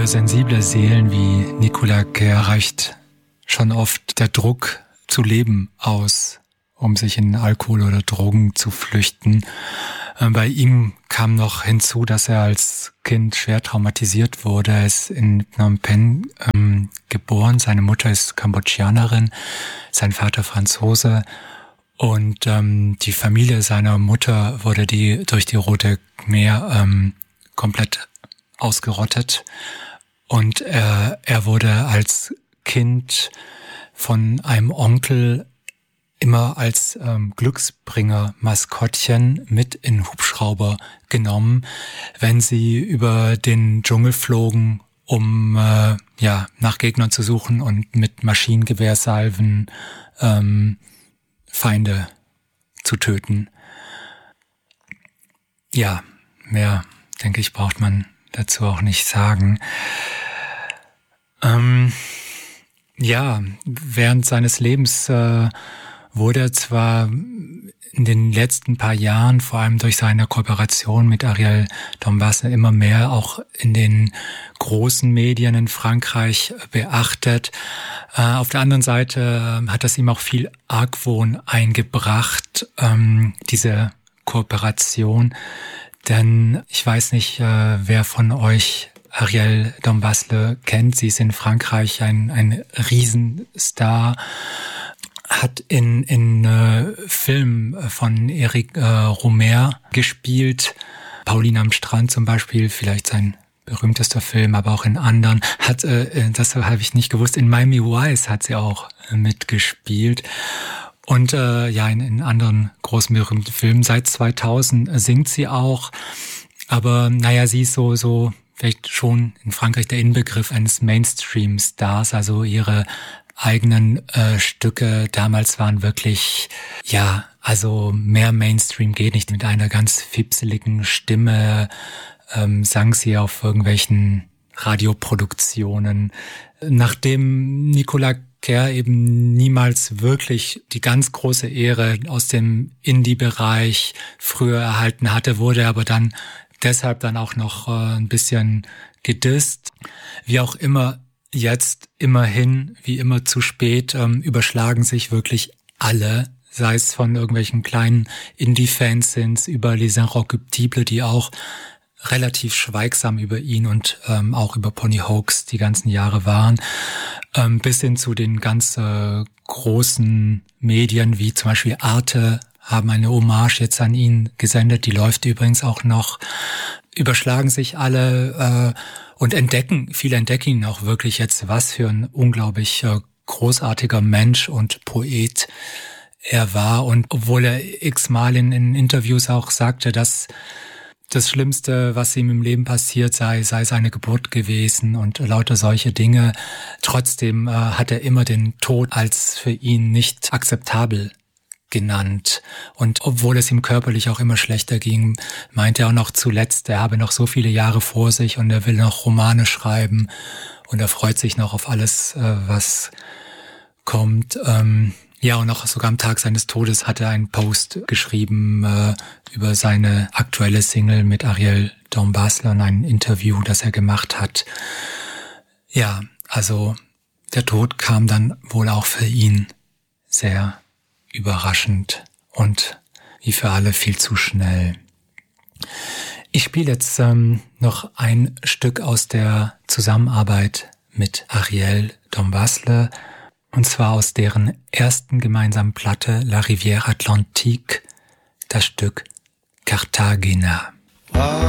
für sensible Seelen wie Nicolas Quer reicht schon oft der Druck zu leben aus, um sich in Alkohol oder Drogen zu flüchten. Bei ihm kam noch hinzu, dass er als Kind schwer traumatisiert wurde. Er ist in Phnom Penh geboren. Seine Mutter ist Kambodschanerin, sein Vater Franzose. Und die Familie seiner Mutter wurde durch die Rote Khmer komplett ausgerottet. Und er wurde als Kind von einem Onkel immer als Glücksbringer-Maskottchen mit in Hubschrauber genommen, wenn sie über den Dschungel flogen, um nach Gegnern zu suchen und mit Maschinengewehrsalven Feinde zu töten. Ja, mehr, denke ich, braucht man dazu auch nicht sagen. Während seines Lebens wurde er zwar in den letzten paar Jahren, vor allem durch seine Kooperation mit Ariel Dombasle, immer mehr auch in den großen Medien in Frankreich beachtet. Auf der anderen Seite hat das ihm auch viel Argwohn eingebracht, diese Kooperation. Denn ich weiß nicht, wer von euch Ariel Dombasle kennt. Sie ist in Frankreich ein Riesenstar, hat in Filmen von Eric Romer gespielt. Pauline am Strand zum Beispiel, vielleicht sein berühmtester Film, aber auch in anderen. Das habe ich nicht gewusst, in Miami Vice hat sie auch mitgespielt. Und in anderen großen berühmten Filmen. Seit 2000 singt sie auch. Aber sie ist so vielleicht schon in Frankreich der Inbegriff eines Mainstream-Stars. Also ihre eigenen Stücke damals waren wirklich, mehr Mainstream geht nicht. Mit einer ganz fipseligen Stimme sang sie auf irgendwelchen Radioproduktionen. Nachdem Nicolas Quer eben niemals wirklich die ganz große Ehre aus dem Indie-Bereich früher erhalten hatte, wurde er aber dann deshalb dann auch noch ein bisschen gedisst. Wie auch immer, jetzt immerhin, wie immer zu spät, überschlagen sich wirklich alle, sei es von irgendwelchen kleinen Indie-Fanzines über Les Inrecuptibles, die auch relativ schweigsam über ihn und auch über Pony Hoax die ganzen Jahre waren, bis hin zu den ganz großen Medien wie zum Beispiel Arte haben eine Hommage jetzt an ihn gesendet, die läuft übrigens auch noch, überschlagen sich alle und viele entdecken ihn auch wirklich jetzt, was für ein unglaublich großartiger Mensch und Poet er war. Und obwohl er x-mal in Interviews auch sagte, dass das Schlimmste, was ihm im Leben passiert sei seine Geburt gewesen und lauter solche Dinge. Trotzdem hat er immer den Tod als für ihn nicht akzeptabel genannt. Und obwohl es ihm körperlich auch immer schlechter ging, meinte er auch noch zuletzt, er habe noch so viele Jahre vor sich und er will noch Romane schreiben und er freut sich noch auf alles, was kommt. Und auch sogar am Tag seines Todes hat er einen Post geschrieben über seine aktuelle Single mit Ariel Dombasle und ein Interview, das er gemacht hat. Ja, also der Tod kam dann wohl auch für ihn sehr überraschend und wie für alle viel zu schnell. Ich spiele jetzt noch ein Stück aus der Zusammenarbeit mit Ariel Dombasle, und zwar aus deren ersten gemeinsamen Platte La Rivière Atlantique, das Stück Cartagena.